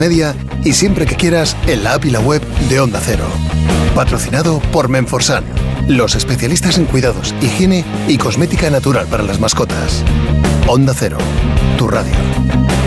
media y siempre que quieras en la app y la web de Onda Cero. Patrocinado por Menforsan, los especialistas en cuidados, higiene y cosmética natural para las mascotas. Onda Cero, tu radio.